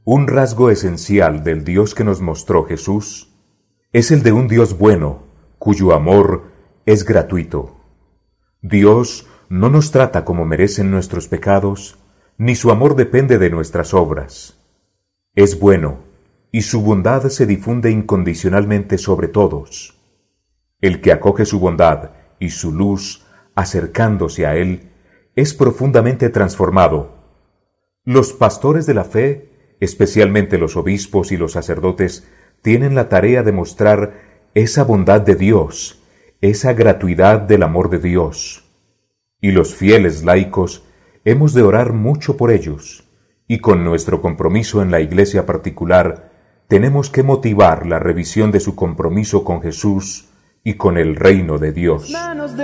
Un rasgo esencial del Dios que nos mostró Jesús es el de un Dios bueno, cuyo amor es gratuito. Dios no nos trata como merecen nuestros pecados, ni su amor depende de nuestras obras. Es bueno, y su bondad se difunde incondicionalmente sobre todos. El que acoge su bondad y su luz, acercándose a Él, es profundamente transformado. Los pastores de la fe, especialmente los obispos y los sacerdotes, tienen la tarea de mostrar esa bondad de Dios, esa gratuidad del amor de Dios. Y los fieles laicos hemos de orar mucho por ellos, y con nuestro compromiso en la iglesia particular, tenemos que motivar la revisión de su compromiso con Jesús y con el reino de Dios.